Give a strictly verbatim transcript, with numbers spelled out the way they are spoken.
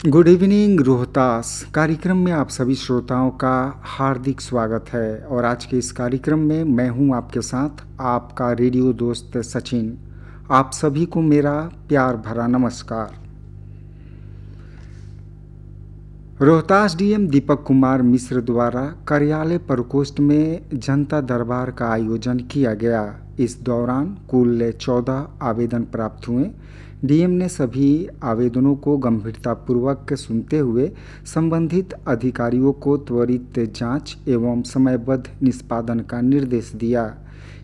Good evening Rohtas कार्यक्रम में आप सभी श्रोताओं का हार्दिक स्वागत है। और आज के इस कार्यक्रम में मैं हूं आपके साथ आपका रेडियो दोस्त सचिन। आप सभी को मेरा प्यार भरा नमस्कार। रोहतास डीएम दीपक कुमार मिश्र द्वारा कार्यालय प्रकोष्ठ में जनता दरबार का आयोजन किया गया। इस दौरान कुल चौदह आवेदन प्राप्त हुए। डीएम ने सभी आवेदनों को गंभीरतापूर्वक सुनते हुए संबंधित अधिकारियों को त्वरित जांच एवं समयबद्ध निष्पादन का निर्देश दिया।